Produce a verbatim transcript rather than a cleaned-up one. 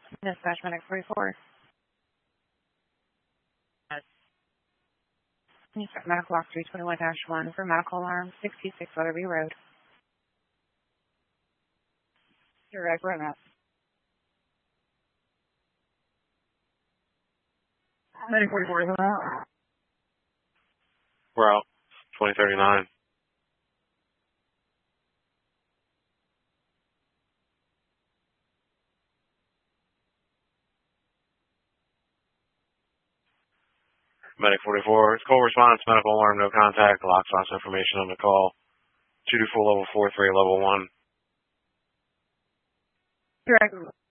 Dispatch Medic forty-four. Medical Walk three twenty-one dash one for medical alarm sixty-six Weatherby Road. Direct road map. Medic forty-four is out. We're out. twenty thirty-nine. Medic forty-four, it's call response, medical alarm, no contact, lock loss information on the call. two two four level four three level one. Direct